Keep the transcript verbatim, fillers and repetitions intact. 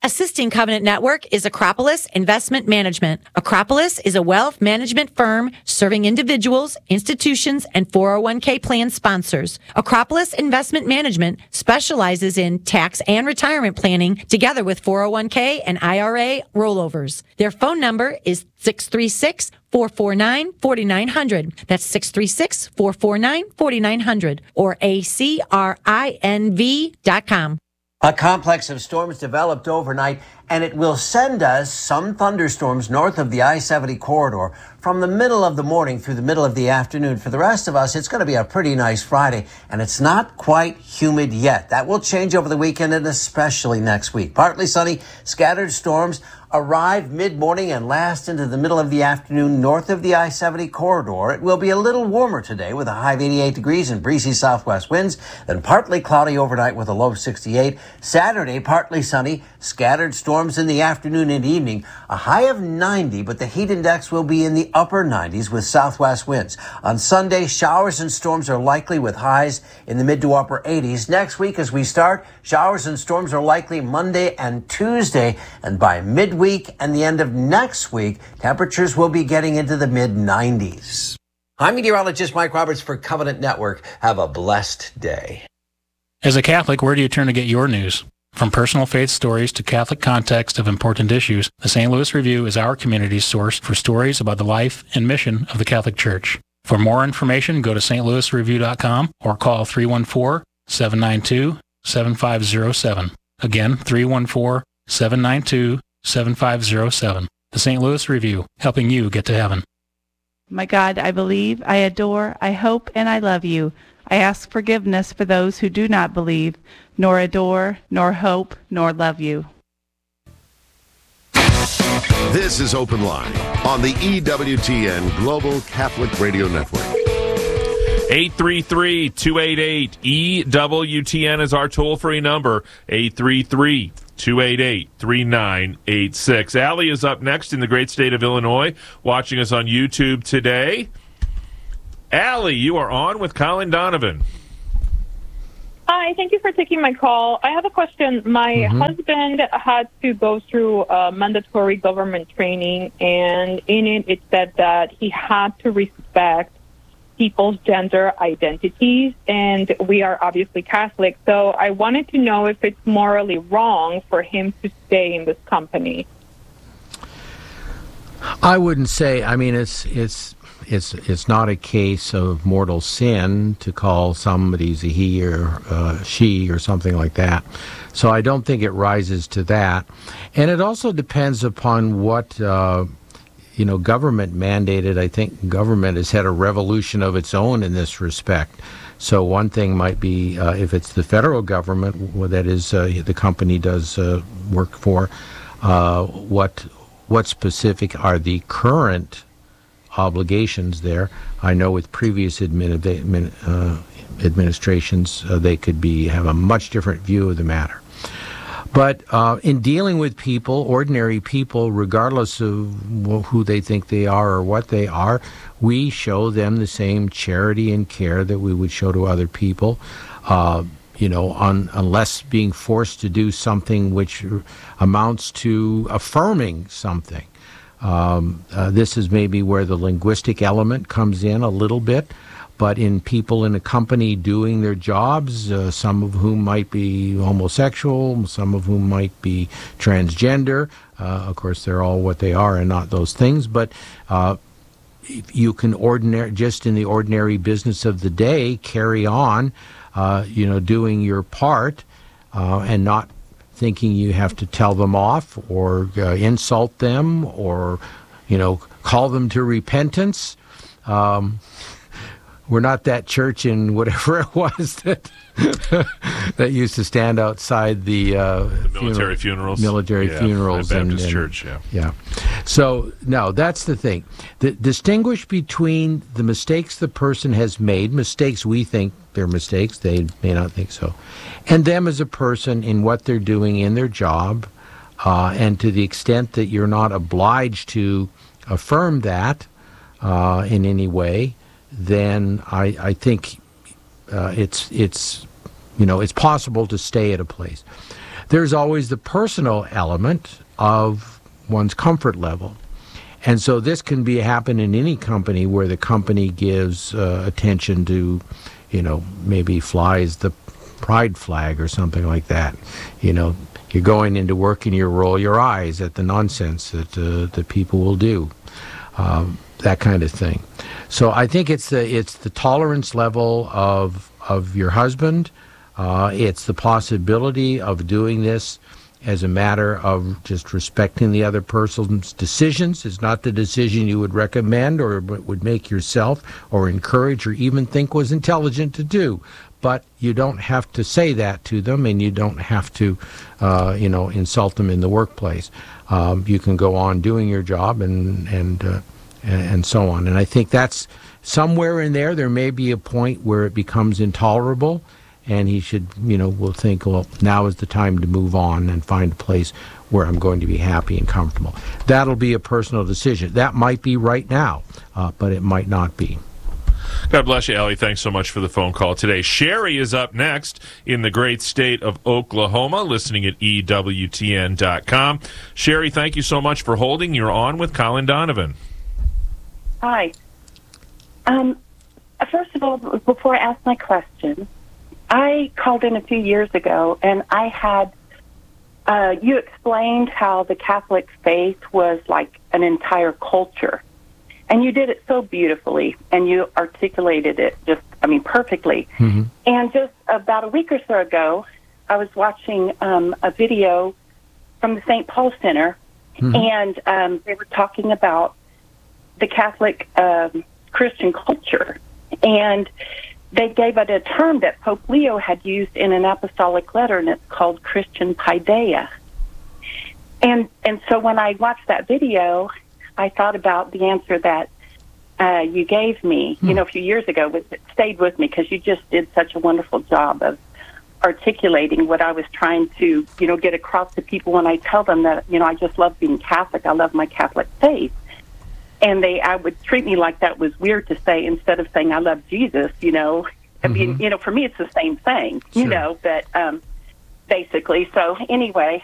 Assisting Covenant Network is Acropolis Investment Management. Acropolis is a wealth management firm serving individuals, institutions, and four oh one k plan sponsors. Acropolis Investment Management specializes in tax and retirement planning together with four oh one k and I R A rollovers. Their phone number is six three six, four four nine, four nine zero zero. That's six three six, four four nine, four nine zero zero or A C R I N V dot com. A complex of storms developed overnight, and it will send us some thunderstorms north of the I seventy corridor from the middle of the morning through the middle of the afternoon. For the rest of us, it's going to be a pretty nice Friday, and it's not quite humid yet. That will change over the weekend and especially next week. Partly sunny, scattered storms arrive mid-morning and last into the middle of the afternoon north of the I seventy corridor. It will be a little warmer today with a high of eighty-eight degrees and breezy southwest winds, then partly cloudy overnight with a low of sixty-eight. Saturday, partly sunny, scattered storms in the afternoon and evening, a high of ninety, but the heat index will be in the upper nineties with southwest winds. On Sunday, showers and storms are likely with highs in the mid to upper eighties. Next week, as we start, showers and storms are likely Monday and Tuesday, and by midweek and the end of next week, temperatures will be getting into the mid nineties. I'm meteorologist Mike Roberts for Covenant Network. Have a blessed day. As a Catholic, where do you turn to get your news? From personal faith stories to Catholic context of important issues, the Saint Louis Review is our community's source for stories about the life and mission of the Catholic Church. For more information, go to s t louis review dot com or call three one four, seven nine two, seven five zero seven. Again, three one four, seven nine two, seven five zero seven. The Saint Louis Review, helping you get to heaven. My God, I believe, I adore, I hope, and I love you. I ask forgiveness for those who do not believe, nor adore, nor hope, nor love you. This is Open Line on the E W T N Global Catholic Radio Network. eight three three, two eight eight, E W T N is our toll-free number, eight three three, two eight eight, three nine eight six. Allie is up next in the great state of Illinois, watching us on YouTube today. Allie, you are on with Colin Donovan. Hi, thank you for taking my call. I have a question. My mm-hmm. husband had to go through uh, mandatory government training, and in it, it said that he had to respect people's gender identities, and we are obviously Catholic. So I wanted to know if it's morally wrong for him to stay in this company. I wouldn't say. I mean, it's it's it's it's not a case of mortal sin to call somebody a he or uh, she or something like that. So I don't think it rises to that. And it also depends upon what uh, you know government mandated. I think government has had a revolution of its own in this respect. So one thing might be uh, if it's the federal government, well, that is uh, the company does uh, work for, uh, what. What specific are the current obligations there? I know with previous admin, admin, uh, administrations, uh, they could be have a much different view of the matter. But uh, in dealing with people, ordinary people, regardless of who they think they are or what they are, we show them the same charity and care that we would show to other people. Uh, you know, on, unless being forced to do something which amounts to affirming something. Um, uh, this is maybe where the linguistic element comes in a little bit, but in people in a company doing their jobs, uh, some of whom might be homosexual, some of whom might be transgender. Uh, of course, they're all what they are and not those things, but uh, you can ordinary, just in the ordinary business of the day, carry on Uh, you know, doing your part uh, and not thinking you have to tell them off or uh, insult them or, you know, call them to repentance. Um, we're not that church in whatever it was that that used to stand outside the, uh, the military funeral, funerals. Military yeah, funerals. Baptist and, and, church, yeah. Yeah. So, no, that's the thing. The, distinguish between the mistakes the person has made, mistakes we think they're mistakes, they may not think so, and them as a person in what they're doing in their job, uh, and to the extent that you're not obliged to affirm that uh, in any way, then I, I think uh, it's it's you know it's possible to stay at a place. There's always the personal element of one's comfort level. And so this can be happen in any company where the company gives uh, attention to, you know, maybe flies the pride flag or something like that. You know, you're going into work and you roll your eyes at the nonsense that uh, that people will do, um, that kind of thing. So I think it's the it's the tolerance level of of your husband. Uh, it's the possibility of doing this as a matter of just respecting the other person's decisions. It's not the decision you would recommend or would make yourself or encourage or even think was intelligent to do. But you don't have to say that to them, and you don't have to, uh, you know, insult them in the workplace. Um, you can go on doing your job and and, uh, and and so on. And I think that's somewhere in there. There may be a point where it becomes intolerable, and he should, you know, will think, well, now is the time to move on and find a place where I'm going to be happy and comfortable. That'll be a personal decision. That might be right now, uh, but it might not be. God bless you, Allie. Thanks so much for the phone call today. Sherry is up next in the great state of Oklahoma, listening at E W T N dot com. Sherry, thank you so much for holding. You're on with Colin Donovan. Hi. Um, first of all, before I ask my question, I called in a few years ago, and I had, uh, you explained how the Catholic faith was like an entire culture. And you did it so beautifully, and you articulated it just, I mean, perfectly. Mm-hmm. And just about a week or so ago, I was watching um, a video from the Saint Paul Center, mm-hmm. and um, they were talking about the Catholic um, Christian culture. And they gave it a term that Pope Leo had used in an apostolic letter, and it's called Christian paideia. And and so when I watched that video, I thought about the answer that uh, you gave me, you know, a few years ago. It stayed with me because you just did such a wonderful job of articulating what I was trying to, you know, get across to people when I tell them that, you know, I just love being Catholic. I love my Catholic faith. And they, I would treat me like that was weird to say instead of saying I love Jesus, you know. I mean, mm-hmm. you know, for me it's the same thing, you sure. know, but um, basically. So anyway,